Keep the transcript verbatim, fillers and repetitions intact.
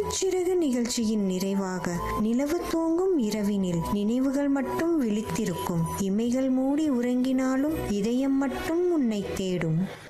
முத்துச்சிறகு நிகழ்ச்சியின் நிறைவாக நிலவு தூங்கும் இரவினில் நினைவுகள் மட்டும் விழித்திருக்கும். இமைகள் மூடி உறங்கினாலும் இதயம் மட்டும் உன்னை தேடும்.